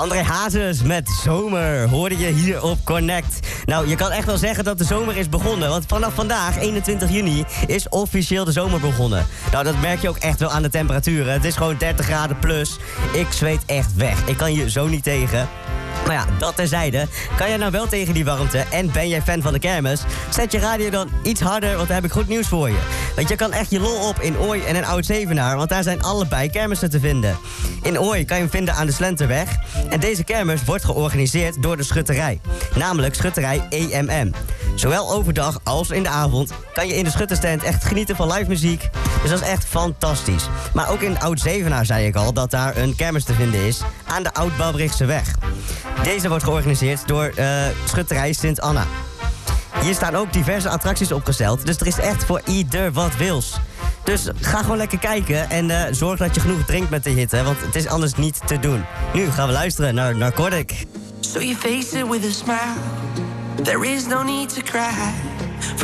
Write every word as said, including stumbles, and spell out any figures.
André Hazes met Zomer hoorde je hier op Connect. Nou, je kan echt wel zeggen dat de zomer is begonnen. Want vanaf vandaag, eenentwintig juni, is officieel de zomer begonnen. Nou, dat merk je ook echt wel aan de temperaturen. Het is gewoon dertig graden plus. Ik zweet echt weg. Ik kan je zo niet tegen. Maar ja, dat terzijde. Kan jij nou wel tegen die warmte en ben jij fan van de kermis? Zet je radio dan iets harder, want daar heb ik goed nieuws voor je. Want je kan echt je lol op in Ooi en in Oud-Zevenaar, want daar zijn allebei kermissen te vinden. In Ooi kan je hem vinden aan de Slenterweg. En deze kermis wordt georganiseerd door de schutterij. Namelijk schutterij E M M. Zowel overdag als in de avond kan je in de schutterstand echt genieten van live muziek. Dus dat is echt fantastisch. Maar ook in Oud-Zevenaar zei ik al dat daar een kermis te vinden is aan de Oud-Babberichtseweg. Deze wordt georganiseerd door uh, schutterij Sint Anna. Hier staan ook diverse attracties opgesteld, dus er is echt voor ieder wat wils. Dus ga gewoon lekker kijken en uh, zorg dat je genoeg drinkt met de hitte, want het is anders niet te doen. Nu gaan we luisteren naar Narcotic. So you face it with a smile. There is no need to cry.